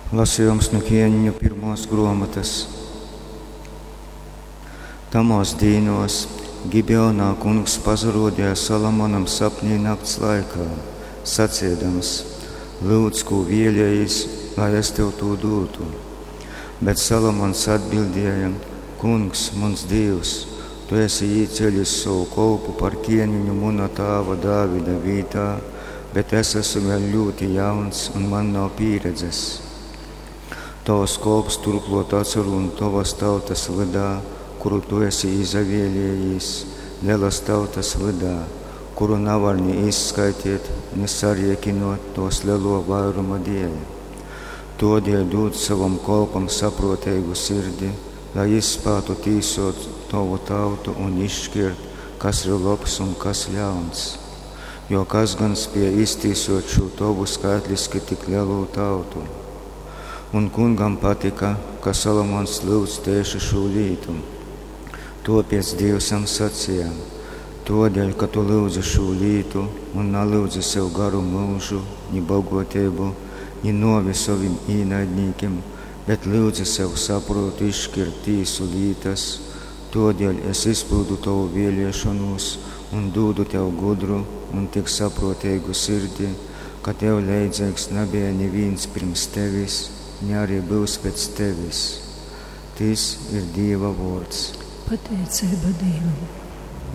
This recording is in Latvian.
Lasījums no Ķēniņa pirmās grāmatas. Tamos dīnos Gibeonā kungs pazarodīja Salomonam sapnī nakts laikā, sacīdams: lūdz, ko vēlējies, lai es tev to dotu. Bet Salomons atbildēja: kungs, mans Dievs, tu esi ieceļis savu kolpu par ķēniņu mana tēva Dāvida vietā, bet es esmu vēl ļoti jauns un man nav pieredzes. Tavs kolps turklāt atceru un tavas tautas vidā, kuru tu esi izvēlējies, lielas tautas vidā, kuru nevar ni izskaitīt, ni sarēķinot tos lielo vairuma dēļ. Todēļ dod savam kolpam saprotīgu sirdi, lai izspētu tīsot tavu tautu un izšķirt, kas ir labs un kas ļauns. Jo kas gan spēja iztīsot šo tavu skaitliski tik lielu tautu. Un kungam patika, ka Salomons lūdz tieši šo lietu. Tāpēc Dievs sacīja: todēļ, ka tu lūdzi šo lietu un nelūdzi sev garu mūžu, ni bagātību, ni novi saviem ienaidniekiem, bet lūdzi sev saprotu izšķirt tīsu lietas, todēļ es izpildu tavu vēlēšanos un dodu tev gudru un tik saprotīgu sirdi, ka tev līdzīgs nebija neviens pirms tevis, ne arī būs pēc tevis. Tas ir Dieva vārds. Pateicība Dievam.